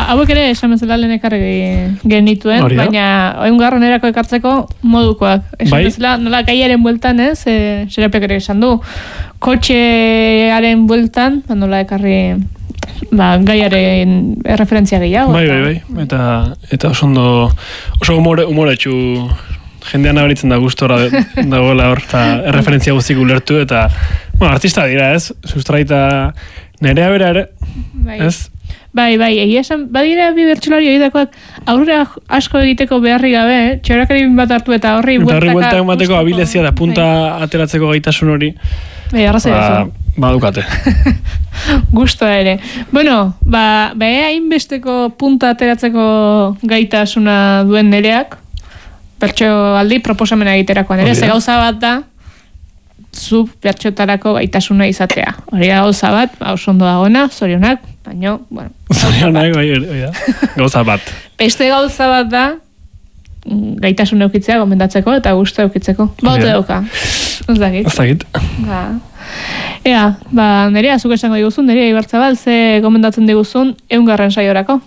hauek ere esan bezala lehen ekarri genituen, baina oingarren erako ekartzeko modukoak. Esan bezala, nola gaiaren bueltan, Serapiak ere esan du, kotxearen bueltan, nola ekarri gaiaren erreferentzia gehiago. Bai. Eta oso umoretsu jendean nabaritzen da gustora dagoela hor, eta erreferentzia guztik ulertu, eta artista dira, ez? Sustraita nerea bera ere, ez? Bai, egia esan, badira bi bertsolari horietakoak aurre asko egiteko beharri gabe, txorakari bat hartu eta horri bueltak bateko abilezia da punta ateratzeko gaitasun hori. Bai, arrazoi oso. Badukate. Gustoa ere. Bueno, hainbesteko punta ateratzeko gaitasuna duen nereak, bertso aldi proposamena egiterakoan ere, ze gauza bat da, zu bertxotarako gaitasuna izatea. Hori da gauza bat, oso ondo dagoena, zorionak, baina, bueno. Zorionak, bai, gauza bat. Beste gauza bat da, gaitasun eukitzea, gomendatzeko, eta gustu eukitzeko. Baute dauka. Ez dakit. Nerea, zuk esango diguzun, Nerea Ibarzabal, ze gomendatzen diguzun, 100. saiorako?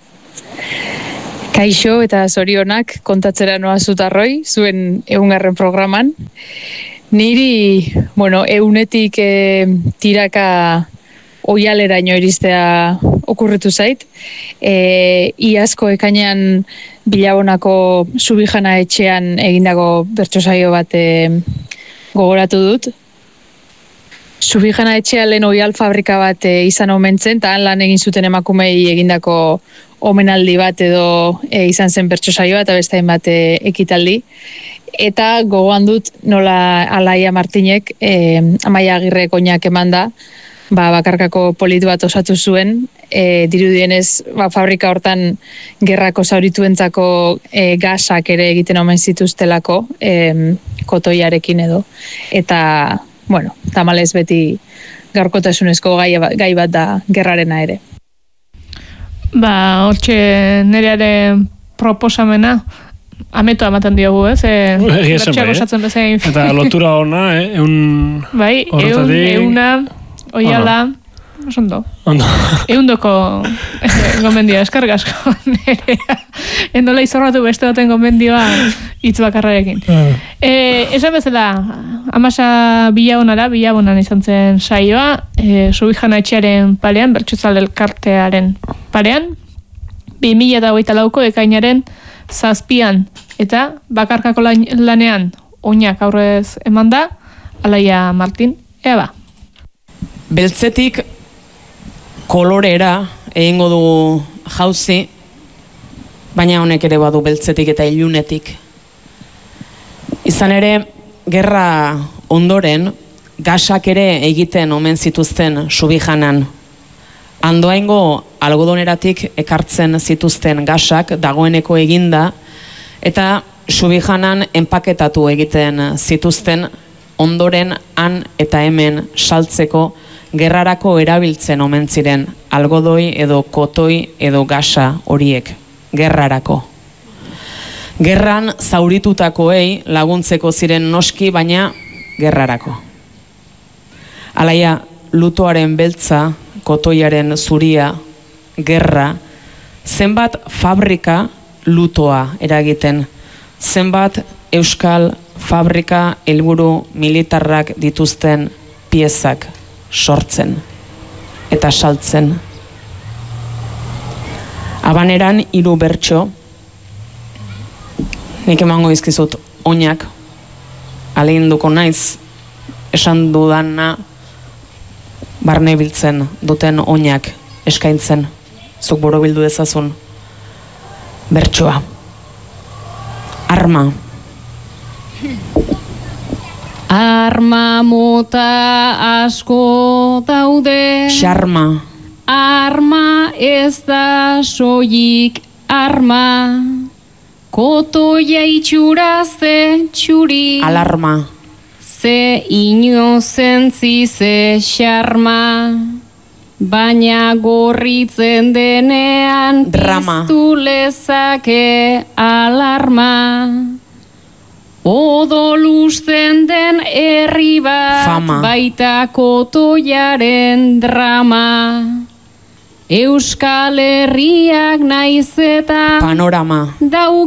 Kaixo eta zorionak kontatzera noa zutarroi, zuen 100. programan. Niri, 100-etik tiraka oialeraino iristea okurritu zait. Iazko ekainean Bilabonako Subijana etxean egindako bertsosaio bat gogoratu dut. Subijana etxean lehen oial fabrika bat izan omentzen, eta han lan egin zuten emakumei egindako omenaldi bat edo izan zen bertsosaioa eta beste hainbat ekitaldi. Eta gogoan dut nola Alaia Martinek, Amaia Agirrek oinak eman da, bakarkako polit bat osatu zuen, dirudienez fabrika hortan gerrako zaurituentzako gasak ere egiten omen zituztelako, kotoiarekin edo. Eta, tamalez beti gaurkotasunezko gai bat da gerrarena ere. Hortxe Nerearen proposamena, ameto ematen diogu, ez? Bertxeak osatzen bezain. Eta lotura hona, Bai, euna, oiala, ondo. Eundoko gomendia, eskarrik asko Nerea. Endola izorratu beste baten gomendioa hitz bakarrarekin. Esan bezala, Amasa Bilabonan izan zen saioa, Subijana etxearen parean, Bertsotzale elkartearen parean, 2024ko ekainaren 7 eta bakarkako lanean oinak aurrez eman da, Alaia Martin, eba. Beltzetik kolorera egingo dugu jauzi, baina honek ere badu beltzetik eta ilunetik. Izan ere, gerra ondoren, gasak ere egiten omen zituzten Subijanan. Andoaingo algodoneratik ekartzen zituzten gasak dagoeneko eginda, eta Subijanan enpaketatu egiten zituzten ondoren han eta hemen saltzeko gerrarako erabiltzen omen ziren algodoi edo kotoi edo gasa horiek, gerrarako. Gerran zauritutakoei laguntzeko ziren noski, baina gerrarako. Alaia, lutoaren beltza, kotoiaren zuria, gerra, zenbat fabrika lutoa eragiten, zenbat euskal fabrika helburu militarrak dituzten piezak sortzen eta saltzen. Abaneran 3 bertso, nik emango izkizut oinak, aleginduko naiz, esan dudana barne biltzen duten oinak eskaintzen, zuk borobildu dezazun bertsoa. Arma. Arma mota asko daude. Xarma. Arma ez da soilik arma. Kotoia itxura ze txuri. Alarma. Ze inozentzi ze xarma. Baina gorritzen denean drama. Piztu lezake alarma. Odolusten den herri bat fama. Baita kotoiaren drama. Euskal Herriak naiz eta Panorama. dau